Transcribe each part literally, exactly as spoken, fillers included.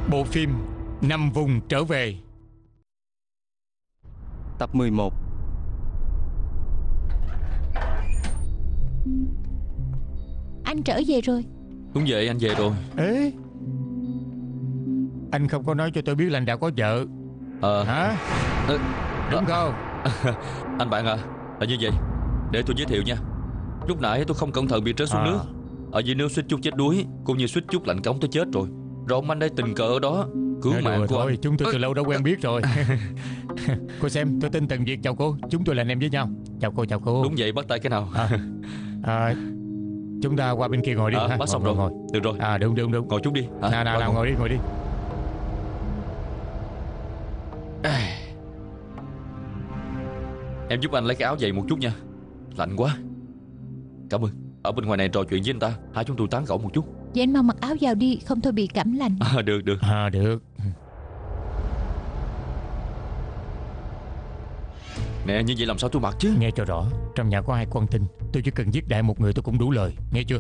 Bộ phim Năm Vùng Trở Về. Tập mười một. Anh trở về rồi. Đúng vậy, anh về rồi. Ê, anh không có nói cho tôi biết là anh đã có vợ. Ờ Hả? ờ, Đúng không? Anh bạn à, là như vậy. Để tôi giới thiệu nha. Lúc nãy tôi không cẩn thận bị rớt xuống À. nước. Ở dưới nước suýt chút chết đuối, cũng như suýt chút lạnh cống tới chết rồi. Rồi ông anh đây tình cờ ở đó cứu Nói mạng đùa của thôi, anh. chúng tôi từ lâu đã quen biết rồi. Cô xem, tôi tên Tần Việt, chào cô. Chúng tôi là anh em với nhau. Chào cô, chào cô. Đúng vậy, bắt tay cái nào? à, à, Chúng ta qua bên kia ngồi đi. À, ha? bắt xong ngồi, rồi. ngồi. Được rồi. À đúng đúng đúng. Ngồi chút đi. À, Nào nào qua nào, ngồi đi ngồi đi. Em giúp anh lấy cái áo dày một chút nha. Lạnh quá. Cảm ơn. Ở bên ngoài này trò chuyện với anh ta, hai chúng tôi tán gẫu một chút. Vậy anh mau mặc áo vào đi, không thôi bị cảm lạnh. À, được được. À được. Nè, như vậy làm sao tôi mặc chứ? Nghe cho rõ, trong nhà có hai con tin, tôi chỉ cần giết đại một người tôi cũng đủ lời. Nghe chưa?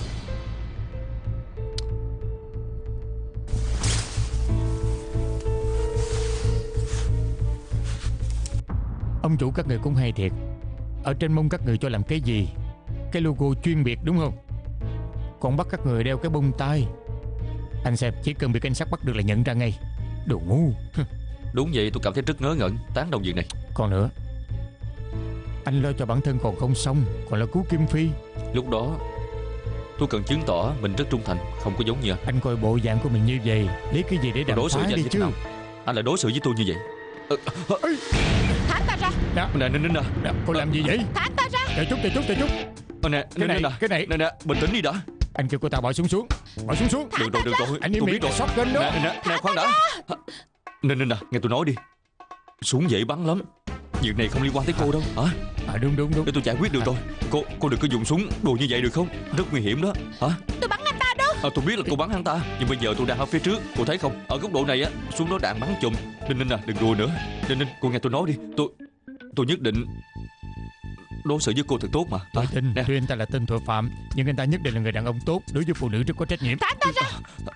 Ông chủ các người cũng hay thiệt. Ở trên mông các người cho làm cái gì? Cái logo chuyên biệt đúng không? Còn bắt các người đeo cái bông tai. Anh xem, chỉ cần bị cảnh sát bắt được là nhận ra ngay. Đồ ngu. Đúng vậy, tôi cảm thấy rất ngớ ngẩn. Tán đồng việc này. Còn nữa, anh lo cho bản thân còn không xong, còn là cứu Kim Phi. Lúc đó tôi cần chứng tỏ mình rất trung thành, không có giống như anh. Anh coi bộ dạng của mình như vậy, lấy cái gì để đàm Đối xử với phán anh đi như thế chứ? nào? Anh lại đối xử với tôi như vậy. Thả ta ra. Nè, Nè nè nè nè. nè, cô làm gì vậy? Thả ta ra. Chờ chút, chờ chút, chờ chút. Ờ, nè Cái nè này, nè cái này. nè nè, bình tĩnh đi đã. Anh kêu cô ta bỏ súng xuống. Bỏ súng xuống. Được rồi, được rồi. Anh im Tôi miệng, biết rồi. shotgun đó. Nè nè nè, nè khoan đã. Nè nè nè, nghe tôi nói đi. Súng dễ bắn lắm. Việc này không liên quan tới cô đâu. Hả? À đúng đúng đúng. Để tôi giải quyết được rồi. Cô cô đừng có dùng súng đồ như vậy được không? Rất nguy hiểm đó. Hả? Tôi bắn anh ta đó. À, tôi biết là cô bắn hắn ta, nhưng bây giờ tôi đang ở phía trước. Cô thấy không? Ở góc độ này á, súng nó đạn bắn chùm. Ninh Ninh à, đừng đùa nữa. Ninh Ninh, cô nghe tôi nói đi. Tôi tôi nhất định đối xử với cô thật tốt mà. Tôi Hả? tin, Nè. tuy anh ta là tên tội phạm, nhưng anh ta nhất định là người đàn ông tốt, đối với phụ nữ rất có trách nhiệm. Thả ta ra.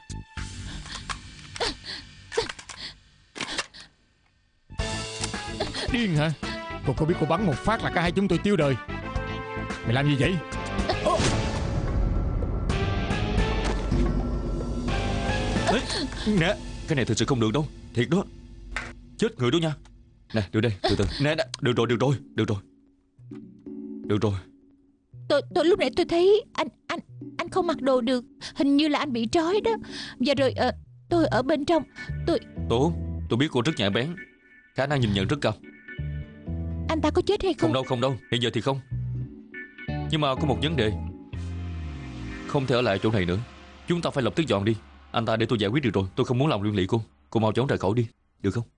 Điên hả? Cô có biết cô bắn một phát là cả hai chúng tôi tiêu đời. Mày làm gì vậy? Ê, nè, cái này thực sự không được đâu. Thiệt đó. Chết người đó nha. Nè, được đây, từ từ. Nè, nè, được rồi, được rồi, được rồi. Được rồi. Tôi tôi lúc nãy tôi thấy anh anh anh không mặc đồ được, hình như là anh bị trói đó. Và rồi ờ, tôi ở bên trong. Tôi Tốt, tôi biết cô rất nhạy bén, khả năng nhìn nhận rất cao. Anh ta có chết hay không? Không đâu, không đâu, hiện giờ thì không. Nhưng mà có một vấn đề. Không thể ở lại chỗ này nữa. Chúng ta phải lập tức dọn đi. Anh ta để tôi giải quyết được rồi. Tôi không muốn làm liên lụy cô. Cô mau chóng rời khỏi đi, được không?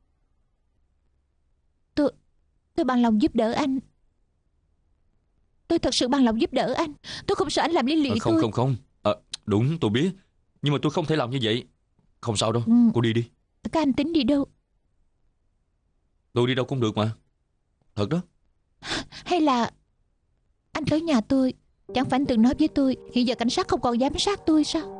Tôi tôi bằng lòng giúp đỡ anh. Tôi thật sự bằng lòng giúp đỡ anh. Tôi không sợ anh làm liên lụy À, không tôi. không không à, đúng tôi biết. Nhưng mà tôi không thể làm như vậy. Không sao đâu, Ừ. cô đi đi. Các anh tính đi đâu? Tôi đi đâu cũng được mà. Thật đó. Hay là anh tới nhà tôi? Chẳng phải anh từng nói với tôi hiện giờ cảnh sát không còn giám sát tôi sao?